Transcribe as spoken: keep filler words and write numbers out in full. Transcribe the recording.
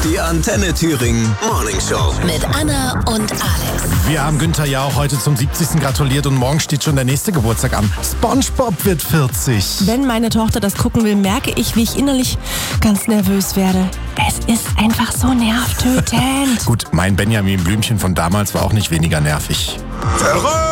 Die Antenne Thüringen Morning Show. Mit Anna und Alex. Wir haben Günther Jauch heute zum siebzigsten gratuliert und morgen steht schon der nächste Geburtstag an. SpongeBob wird vierzig. Wenn meine Tochter das gucken will, merke ich, wie ich innerlich ganz nervös werde. Es ist einfach so nervtötend. Gut, mein Benjamin Blümchen von damals war auch nicht weniger nervig. Verrückt!